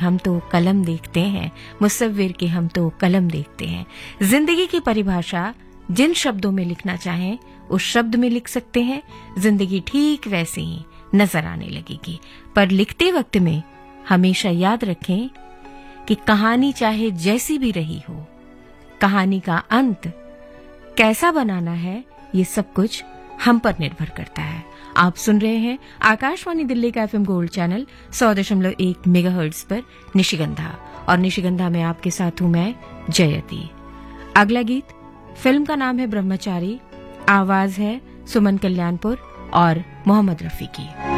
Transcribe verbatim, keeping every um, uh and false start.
हम तो कलम देखते हैं, मुसव्विर की हम तो कलम देखते हैं। जिंदगी की परिभाषा जिन शब्दों में लिखना चाहें उस शब्द में लिख सकते हैं। जिंदगी ठीक वैसे ही नजर आने लगेगी, पर लिखते वक्त में हमेशा याद रखें कि कहानी चाहे जैसी भी रही हो, कहानी का अंत कैसा बनाना है ये सब कुछ हम पर निर्भर करता है। आप सुन रहे हैं आकाशवाणी दिल्ली का एफएम गोल्ड चैनल सौ दशमलव एक मेगाहर्ट्ज पर निशिगंधा, और निशिगंधा में आपके साथ हूं मैं जयती। अगला गीत, फिल्म का नाम है ब्रह्मचारी, आवाज है सुमन कल्याणपुर और मोहम्मद रफी की।